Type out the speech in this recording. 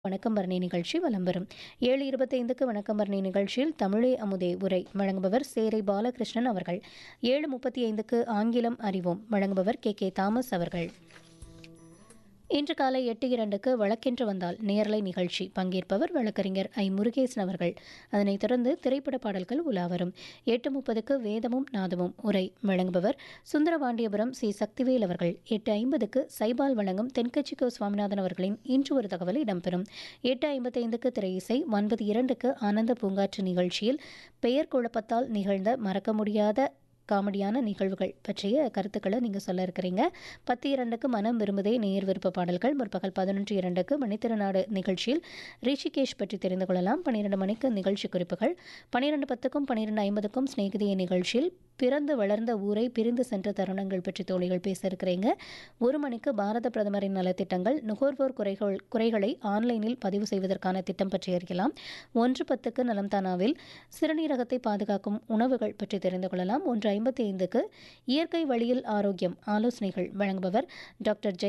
வணக்கம் பரணி நிகழ்ச்சி வலம் வரும் 7:25க்கு வணக்கம் பரணி நிகழ்ச்சியில் தமிழே அமுதே உரை வழங்குபவர் சேரை பாலகிருஷ்ணன் அவர்கள். 7:35க்கு ஆங்கிலம் அறிவோம் வழங்குபவர் கே தாமஸ் அவர்கள். இன்று காலை 8:02க்கு வழக்கென்று வந்தால் நேரலை நிகழ்ச்சி பங்கேற்பவர் வழக்கறிஞர் முருகேசன் அவர்கள். அதனைத் தொடர்ந்து திரைப்பட பாடல்கள் உலாவரும். 8:30க்கு வேதமும் நாதமும் உரை வழங்குபவர் சுந்தரபாண்டியபுரம் சி சக்திவேல் அவர்கள். 8:50க்கு சைபால் வழங்கும் தென்கட்சிக்கோ சுவாமிநாதன் அவர்களின் இன்று ஒரு தகவல் இடம்பெறும். 8:55க்கு திரையிசை. 9:02க்கு ஆனந்த பூங்காற்று நிகழ்ச்சியில் பெயர் குழப்பத்தால் நிகழ்ந்த மறக்க முடியாத காமெடியான நிகழ்வுகள் பற்றிய கருத்துக்களை நீங்கள் சொல்ல இருக்கிறீங்க. 10:02க்கு மனம் விரும்புதே நேர் விருப்ப பாடல்கள். முற்பகல் 11:02க்கு மணித்திருநாடு நிகழ்ச்சியில் ரிஷிகேஷ் பற்றி தெரிந்து கொள்ளலாம். 12 மணிக்கு நிகழ்ச்சி குறிப்புகள். 12:10க்கும் 12:50க்கும் சிநேகிதிய நிகழ்ச்சியில் பிறந்து வளர்ந்த ஊரை பிரிந்து சென்ற தருணங்கள் பற்றி தோழிகள் பேச இருக்கிறீங்க. 1 மணிக்கு பாரத பிரதமரின் நலத்திட்டங்கள், நுகர்வோர் குறைகளை ஆன்லைனில் பதிவு செய்வதற்கான திட்டம் பற்றி அறியலாம். 1:10க்கு நலம்தானாவில் சிறுநீரகத்தை பாதுகாக்கும் உணவுகள் பற்றி தெரிந்து கொள்ளலாம். 1:55க்கு இயற்கை வழியில் ஆரோக்கியம் ஆலோசனைகள் வழங்குபவர் டாக்டர்